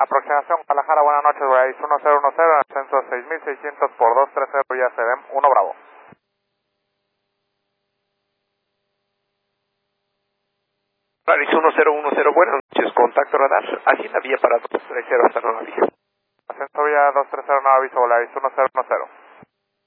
Aproximación Guadalajara, buenas noches, Volaris 1010, ascenso 6600 por 230, ya se ven 1 Bravo. Volaris 1010, buenas noches, contacto radar, aquí en la vía para 230 hasta Nueva Vía. Ascenso vía 230, nuevo aviso, Volaris 1010.